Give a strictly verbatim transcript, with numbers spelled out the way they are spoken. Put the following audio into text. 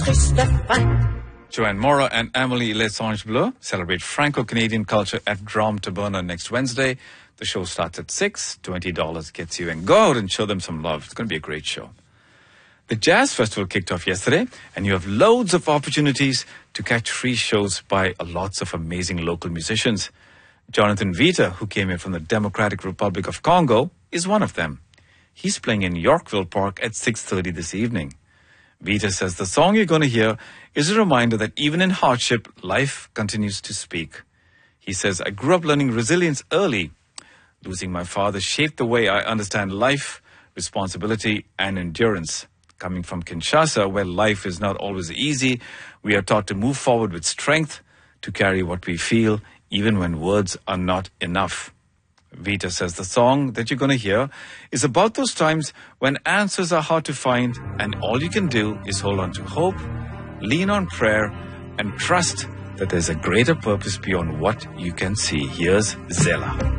Joanne Mora and Amélie Lessange Bleu celebrate Franco-Canadian culture at Drom Taberna next Wednesday. The show starts at six. twenty dollars gets you in. Go out and show them some love. It's going to be a great show. The Jazz Festival kicked off yesterday, and you have loads of opportunities to catch free shows by lots of amazing local musicians. Jonathan Vita, who came in from the Democratic Republic of Congo, is one of them. He's playing in Yorkville Park at six thirty this evening. Vita says the song you're going to hear is a reminder that even in hardship, life continues to speak. He says, I grew up learning resilience early. Losing my father shaped the way I understand life, responsibility, and endurance. Coming from Kinshasa, where life is not always easy, we are taught to move forward with strength, to carry what we feel, even when words are not enough. Vita says the song that you're going to hear is about those times when answers are hard to find and all you can do is hold on to hope, lean on prayer, and trust that there's a greater purpose beyond what you can see. Here's Zella.